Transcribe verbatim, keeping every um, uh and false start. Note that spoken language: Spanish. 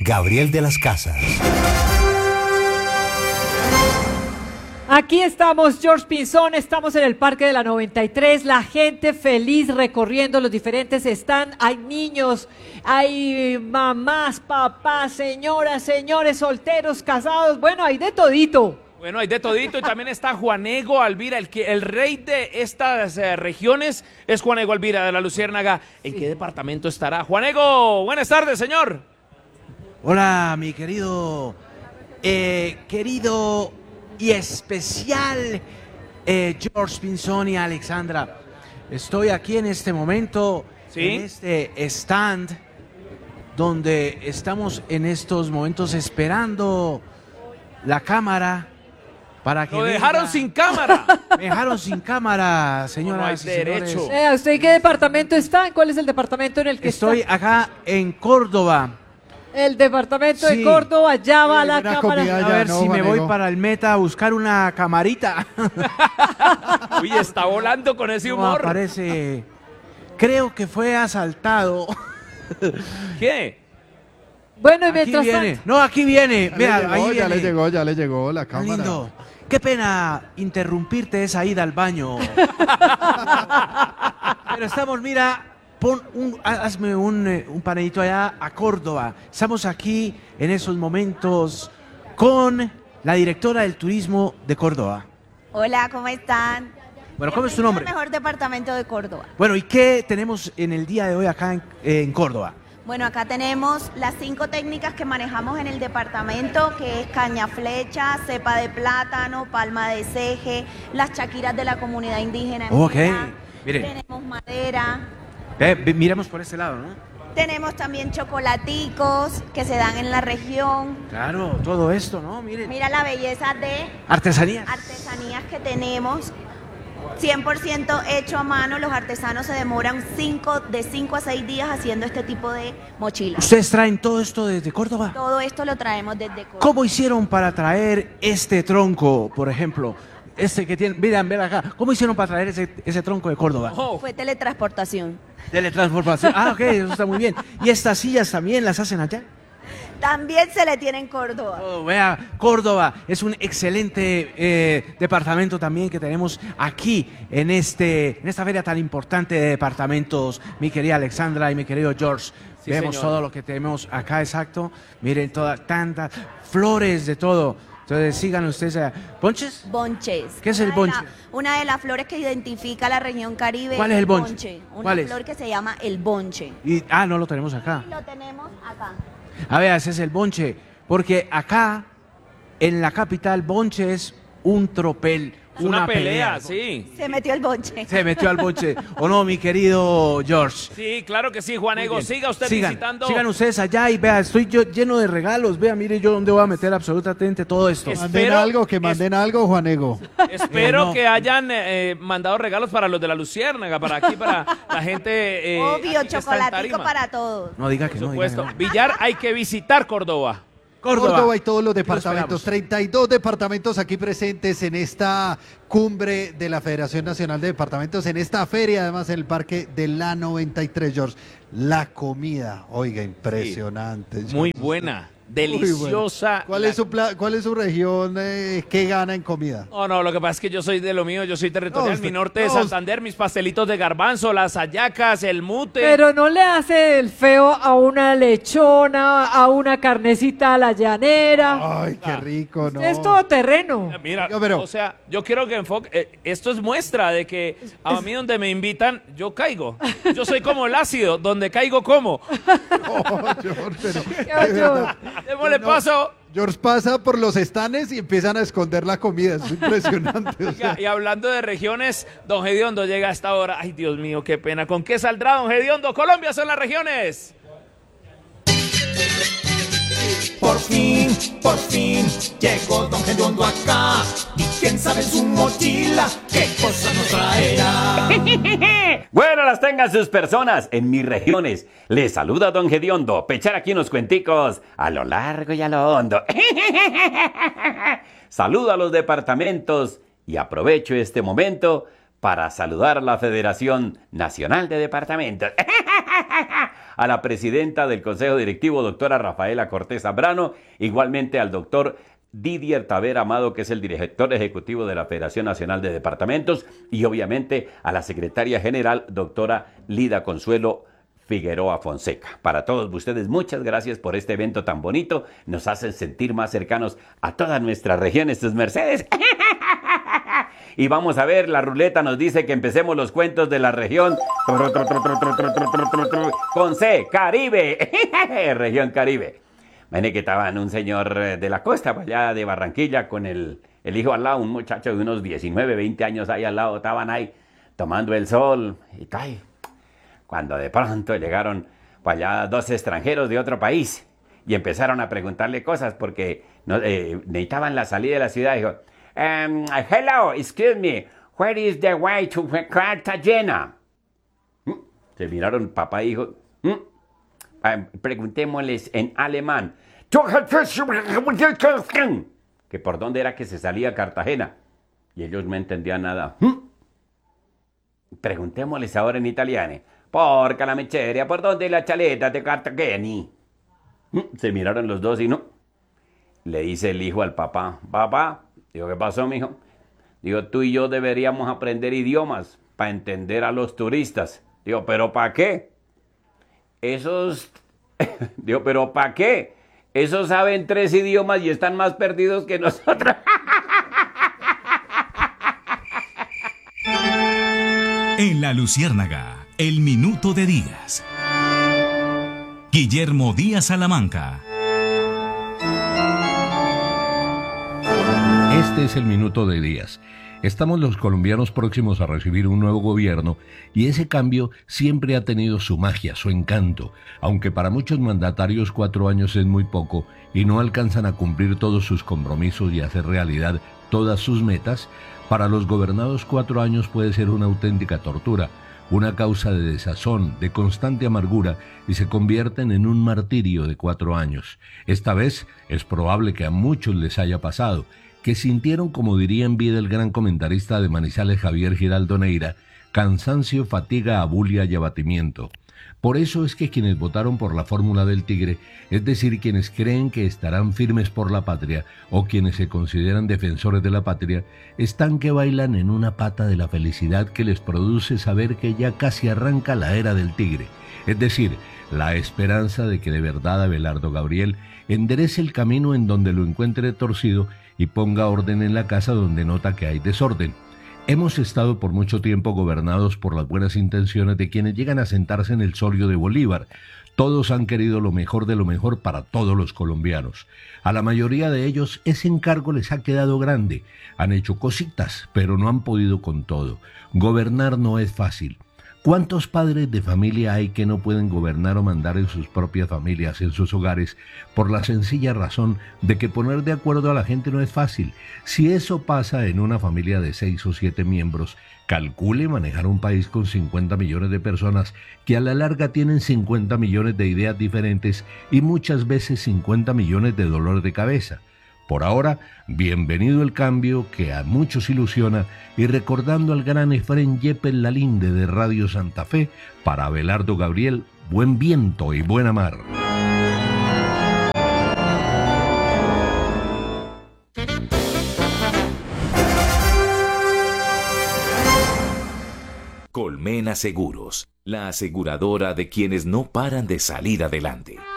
Gabriel de las Casas. Aquí estamos, George Pinzón, estamos en el Parque de la noventa y tres, la gente feliz recorriendo los diferentes stands, hay niños, hay mamás, papás, señoras, señores, solteros, casados, bueno, hay de todito. Bueno, hay de todito y también está Juanego Alvira, el, que, el rey de estas eh, regiones es Juanego Alvira de la Luciérnaga. ¿En sí. qué departamento estará? Juanego, buenas tardes, señor. Hola, mi querido, eh, querido... y especial eh, George Pinzón y Alexandra. Estoy aquí en este momento, ¿sí? en este stand, donde estamos en estos momentos esperando la cámara para que ¡Lo venga. dejaron sin cámara! Me dejaron sin cámara, señoras no, no hay y señores. derecho. Eh, ¿Usted en qué departamento está? ¿Cuál es el departamento en el que Estoy está? Estoy acá en Córdoba. El departamento sí. de Córdoba, allá va sí, la cámara. Ya, a ver no, si Juanego. me voy para el Meta a buscar una camarita. Uy, está volando con ese No humor. aparece. Creo que fue asaltado. ¿Qué? Bueno, y Aquí mientras viene. tanto... No, aquí viene. Ya Vea, le llegó, ahí ya viene. le llegó, ya le llegó la Qué cámara. lindo. Qué pena interrumpirte esa ida al baño. Pero estamos, mira, pon un, hazme un, eh, un panelito allá a Córdoba. Estamos aquí en esos momentos con la directora del turismo de Córdoba. Hola, ¿cómo están? Bueno, ¿cómo es tu nombre? El mejor departamento de Córdoba. Bueno, ¿y qué tenemos en el día de hoy acá en, eh, en Córdoba? Bueno, acá tenemos las cinco técnicas que manejamos en el departamento, que es caña flecha, cepa de plátano, palma de ceje, las chaquiras de la comunidad indígena. en Ok, Piedad. miren. Tenemos madera. Eh, ve- miremos por ese lado, ¿no? Tenemos también chocolaticos que se dan en la región. Claro, todo esto, ¿no? Miren. Mira la belleza de Artesanías. artesanías que tenemos. cien por ciento hecho a mano, los artesanos se demoran cinco, de cinco a seis días haciendo este tipo de mochilas. ¿Ustedes traen todo esto desde Córdoba? Todo esto lo traemos desde Córdoba. ¿Cómo hicieron para traer este tronco, por ejemplo? Este que tienen, miren, ven acá. ¿Cómo hicieron para traer ese, ese tronco de Córdoba? Oh, Fue teletransportación. Teletransportación. Ah, ok, eso está muy bien. ¿Y estas sillas también las hacen allá? También se le tiene en Córdoba. Oh, vea, Córdoba es un excelente eh, departamento también que tenemos aquí en, este, en esta feria tan importante de departamentos, mi querida Alexandra y mi querido George. Sí, Vemos señor. todo lo que tenemos acá, exacto. Miren, todas tantas flores de todo. Entonces, sigan ustedes. a- ¿Ponches? Bonches. ¿Qué es el Una de bonche? la- una de las flores que identifica la región Caribe. ¿Cuál es el bonche? Una ¿Cuál es? flor que se llama el bonche. Y, ah, no lo tenemos acá. Lo tenemos acá. A ver, ese es el bonche. Porque acá, en la capital, bonche es un tropel. es una, pelea, sí. Se metió el bonche. Se metió al bonche. ¿O no, mi querido George? Sí, claro que sí, Juanego. Muy bien. Siga usted sigan, visitando. Sigan ustedes allá y vea, estoy yo lleno de regalos. Vea, mire yo dónde voy a meter absolutamente todo esto. Es- Manden Espero- algo, que manden algo, Juanego. Espero Eh, no. que hayan eh, mandado regalos para los de la Luciérnaga, para aquí, para la gente. eh, Obvio, aquí que está en chocolatico Tarima. para todos. No diga que Por no. diga que supuesto. no. Villar, hay que visitar Córdoba. Córdoba. Córdoba y todos los Aquí lo departamentos, esperamos. treinta y dos departamentos aquí presentes en esta cumbre de la Federación Nacional de Departamentos, en esta feria, además en el Parque de la noventa y tres, George. La comida, oiga, impresionante. George. Muy buena, Muy deliciosa. buena. ¿Cuál, La- es su pla- ¿Cuál es su región eh, que gana en comida? No, no, lo que pasa es que yo soy de lo mío, yo soy territorial, No, usted- mi norte de no, Santander, mis pastelitos de garbanzo, las hallacas, el mute. Pero no le hace el feo a una lechona, a una carnecita a la llanera. Ay, qué rico, ¿no? Es todo terreno. Mira, Yo, pero- o sea, yo quiero que enfoque, eh, esto es muestra de que a mí donde me invitan, yo caigo. Yo soy como el ácido, donde caigo como. Oh, George, pero, Qué de ocho. verdad. Démosle No. paso. George pasa por los estanes y empiezan a esconder la comida. Es impresionante. o sea. Oiga, y hablando de regiones, don Gediondo llega a esta hora. Ay, Dios mío, qué pena. ¿Con qué saldrá don Gediondo? Colombia son las regiones. Por fin, por fin, llegó Don Gediondo acá. Y quién sabe en su mochila qué cosa nos traerá. Bueno, las tengan sus personas en mis regiones. Les saluda Don Gediondo, pechar aquí unos cuenticos a lo largo y a lo hondo. Saludo a los departamentos y aprovecho este momento para saludar a la Federación Nacional de Departamentos, a la presidenta del Consejo Directivo, doctora Rafaela Cortés Zambrano, igualmente al doctor Didier Tavera Amado, que es el director ejecutivo de la Federación Nacional de Departamentos, y obviamente a la secretaria general, doctora Lida Consuelo Figueroa Fonseca. Para todos ustedes, muchas gracias por este evento tan bonito. Nos hacen sentir más cercanos a todas nuestras regiones, sus mercedes. Y vamos a ver, la ruleta nos dice que empecemos los cuentos de la región con C, Caribe. Región Caribe. Imagínate que estaban un señor de la costa, allá de Barranquilla, con el, el hijo al lado, un muchacho de unos diecinueve, veinte años ahí al lado, estaban ahí tomando el sol y tal. Cuando de pronto llegaron para allá dos extranjeros de otro país y empezaron a preguntarle cosas porque no, eh, necesitaban la salida de la ciudad. Dijo, um, hello, excuse me, where is the way to Cartagena? Se miraron papá e hijo. Uh, preguntémosles en alemán. Que por dónde era que se salía Cartagena. Y ellos no entendían nada. Uh, preguntémosles ahora en italiano. Porca la miseria, ¿por dónde la chaleta de Cartagena? Se miraron los dos y no. Le dice el hijo al papá, papá, digo, ¿qué pasó, mijo? Digo, tú y yo deberíamos aprender idiomas para entender a los turistas. Digo, ¿pero para qué? Esos, digo, ¿pero para qué? Esos saben tres idiomas y están más perdidos que nosotros. En La Luciérnaga, el minuto de Díaz. Guillermo Díaz Salamanca. Este es el minuto de Díaz. Estamos los colombianos próximos a recibir un nuevo gobierno y ese cambio siempre ha tenido su magia, su encanto, aunque para muchos mandatarios cuatro años es muy poco y no alcanzan a cumplir todos sus compromisos y hacer realidad todas sus metas. Para los gobernados cuatro años puede ser una auténtica tortura, una causa de desazón, de constante amargura, y se convierten en un martirio de cuatro años. Esta vez es probable que a muchos les haya pasado, que sintieron, como diría en vida el gran comentarista de Manizales Javier Giraldo Neira, cansancio, fatiga, abulia y abatimiento. Por eso es que quienes votaron por la fórmula del tigre, es decir, quienes creen que estarán firmes por la patria o quienes se consideran defensores de la patria, están que bailan en una pata de la felicidad que les produce saber que ya casi arranca la era del tigre, es decir, la esperanza de que de verdad Abelardo Gabriel enderece el camino en donde lo encuentre torcido y ponga orden en la casa donde nota que hay desorden. Hemos estado por mucho tiempo gobernados por las buenas intenciones de quienes llegan a sentarse en el solio de Bolívar. Todos han querido lo mejor de lo mejor para todos los colombianos. A la mayoría de ellos ese encargo les ha quedado grande. Han hecho cositas, pero no han podido con todo. Gobernar no es fácil. ¿Cuántos padres de familia hay que no pueden gobernar o mandar en sus propias familias, en sus hogares, por la sencilla razón de que poner de acuerdo a la gente no es fácil? Si eso pasa en una familia de seis o siete miembros, calcule manejar un país con cincuenta millones de personas que a la larga tienen cincuenta millones de ideas diferentes y muchas veces cincuenta millones de dolor de cabeza. Por ahora, bienvenido el cambio que a muchos ilusiona y recordando al gran Efrén Yepes Lalinde de Radio Santa Fe, para Abelardo Gabriel, buen viento y buena mar. Colmena Seguros, la aseguradora de quienes no paran de salir adelante.